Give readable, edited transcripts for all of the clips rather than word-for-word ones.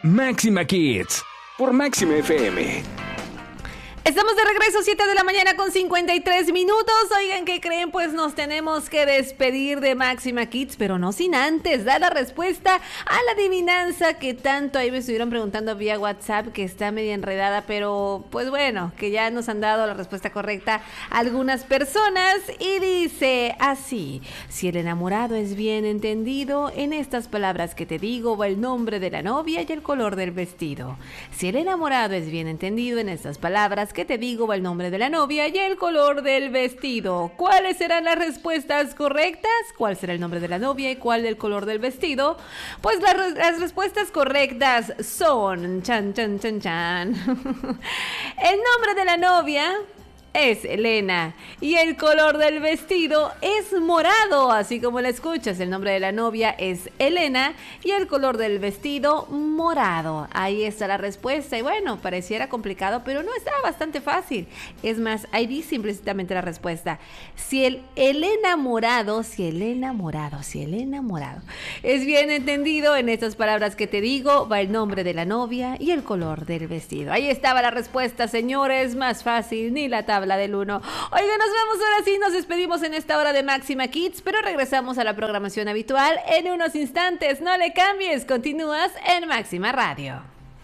Máxima Kids por Máxima FM. Estamos de regreso, 7 de la mañana con 53 minutos. Oigan, ¿qué creen? Pues nos tenemos que despedir de Máxima Kids, pero no sin antes dar la respuesta a la adivinanza que tanto ahí me estuvieron preguntando vía WhatsApp, que está media enredada, pero pues bueno, que ya nos han dado la respuesta correcta algunas personas. Y dice así: si el enamorado es bien entendido, en estas palabras que te digo va el nombre de la novia y el color del vestido. Si el enamorado es bien entendido, en estas palabras que te digo va el nombre de la novia y el color del vestido. ¿Cuáles serán las respuestas correctas? ¿Cuál será el nombre de la novia y cuál el color del vestido? Pues las respuestas correctas son chan. El nombre de la novia es Elena y el color del vestido es morado, así como la escuchas. El nombre de la novia es Elena y el color del vestido morado. Ahí está la respuesta y bueno, pareciera complicado, pero no, está bastante fácil. Es más, ahí dice implícitamente la respuesta: si el enamorado es bien entendido, en estas palabras que te digo va el nombre de la novia y el color del vestido. Ahí estaba la respuesta, señores, más fácil ni la tabla del 1. Oiga, nos vemos ahora sí, nos despedimos en esta hora de Máxima Kids, pero regresamos a la programación habitual en unos instantes. No le cambies, continúas en Máxima Radio.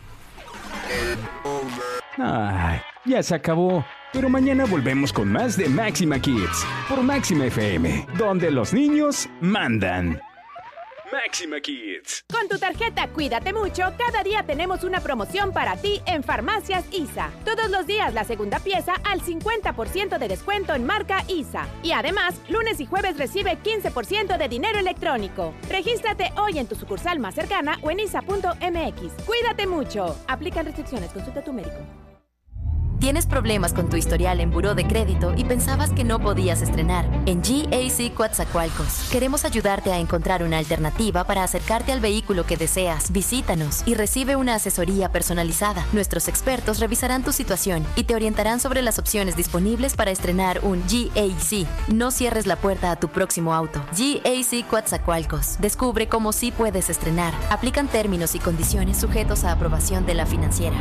Ay, ya se acabó. Pero mañana volvemos con más de Máxima Kids por Máxima FM, donde los niños mandan. Máxima Kids. Con tu tarjeta Cuídate Mucho, cada día tenemos una promoción para ti en Farmacias ISA. Todos los días la segunda pieza al 50% de descuento en marca ISA. Y además, lunes y jueves recibe 15% de dinero electrónico. Regístrate hoy en tu sucursal más cercana o en isa.mx. Cuídate mucho. Aplican restricciones. Consulta a tu médico. ¿Tienes problemas con tu historial en buró de crédito y pensabas que no podías estrenar? En GAC Coatzacoalcos queremos ayudarte a encontrar una alternativa para acercarte al vehículo que deseas. Visítanos y recibe una asesoría personalizada. Nuestros expertos revisarán tu situación y te orientarán sobre las opciones disponibles para estrenar un GAC. No cierres la puerta a tu próximo auto. GAC Coatzacoalcos. Descubre cómo sí puedes estrenar. Aplican términos y condiciones sujetos a aprobación de la financiera.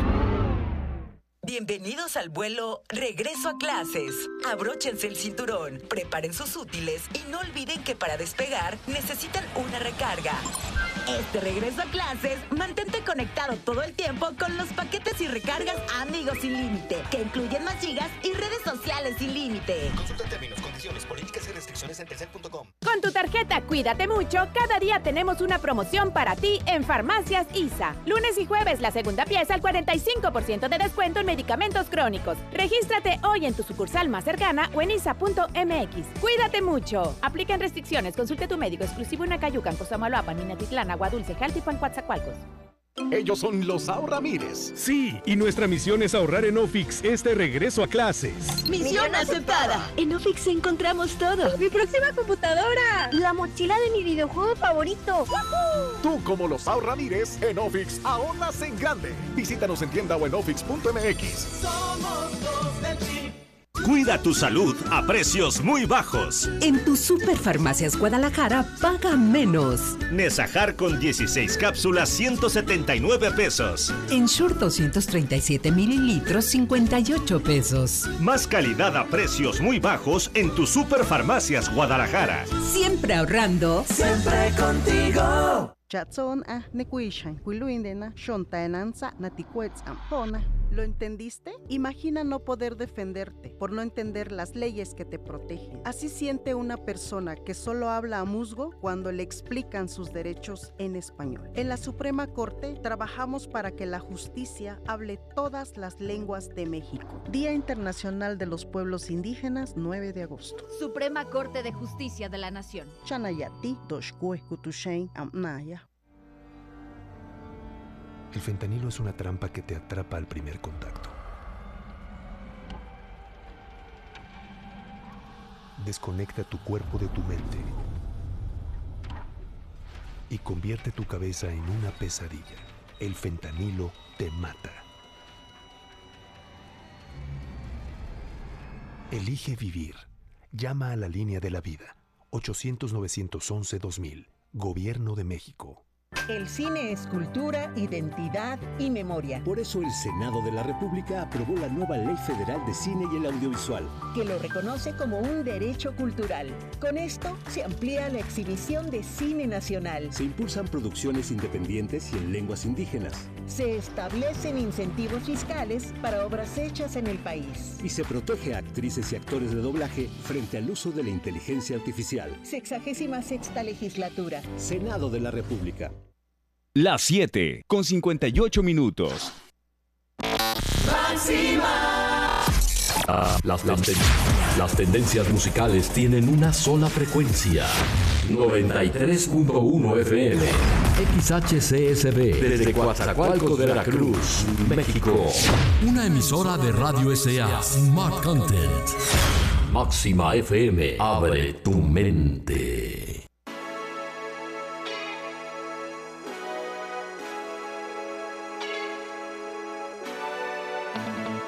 Bienvenidos al vuelo Regreso a Clases. Abróchense el cinturón, preparen sus útiles y no olviden que para despegar necesitan una recarga. Este regreso a clases, mantente conectado todo el tiempo con los paquetes y recargas Amigos Sin Límite, que incluyen más gigas y redes sociales sin límite. Consulta términos, condiciones, políticas y restricciones en telcel.com. Con tu tarjeta Cuídate Mucho, cada día tenemos una promoción para ti en Farmacias ISA. Lunes y jueves la segunda pieza al 45% de descuento en medicamentos crónicos. Regístrate hoy en tu sucursal más cercana o en isa.mx. Cuídate mucho. Aplican restricciones. Consulte a tu médico exclusivo en Acayucan, Cosamaloapan, Minatitlán, Agua Dulce, Jaltipan, Coatzacoalcos. Ellos son los Ahorramires. Sí, y nuestra misión es ahorrar en Ofix este regreso a clases. ¡Misión aceptada! En Ofix encontramos todo. ¡Mi próxima computadora! ¡La mochila de mi videojuego favorito! ¡Woohoo! Tú, como los Ahorramires, en Ofix ahorras en grande. Visítanos en tienda o en ofix.mx. Somos los del chip. Cuida tu salud a precios muy bajos. En tu Superfarmacias Guadalajara paga menos. Nesajar con 16 cápsulas, 179 pesos. Ensure 237 mililitros, 58 pesos. Más calidad a precios muy bajos en tu Superfarmacias Guadalajara. Siempre ahorrando. Siempre contigo. Chatson nekuishan, kuiluindena, shontaenanza, naticuetz ampona. ¿Lo entendiste? Imagina no poder defenderte por no entender las leyes que te protegen. Así siente una persona que solo habla a musgo cuando le explican sus derechos en español. En la Suprema Corte trabajamos para que la justicia hable todas las lenguas de México. Día Internacional de los Pueblos Indígenas, 9 de agosto. Suprema Corte de Justicia de la Nación. Chanayati, Doshkue, Kutushain, Amnaya. El fentanilo es una trampa que te atrapa al primer contacto. Desconecta tu cuerpo de tu mente y convierte tu cabeza en una pesadilla. El fentanilo te mata. Elige vivir. Llama a la línea de la vida. 800-911-2000. Gobierno de México. El cine es cultura, identidad y memoria. Por eso el Senado de la República aprobó la nueva Ley Federal de Cine y el Audiovisual, que lo reconoce como un derecho cultural. Con esto se amplía la exhibición de cine nacional. Se impulsan producciones independientes y en lenguas indígenas. Se establecen incentivos fiscales para obras hechas en el país. Y se protege a actrices y actores de doblaje frente al uso de la inteligencia artificial. 66ª legislatura. Senado de la República. Las 7 con 58 minutos. ¡Máxima! Las tendencias musicales tienen una sola frecuencia. 93.1 FM. XHCSB. Desde Coatzacoalcos, Veracruz, México. Una emisora de Radio SA. Smart Content. Máxima FM. Abre tu mente.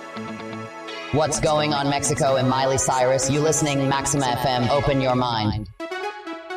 What's going on, Mexico and Miley Cyrus? You listening Maxima FM. Open your mind.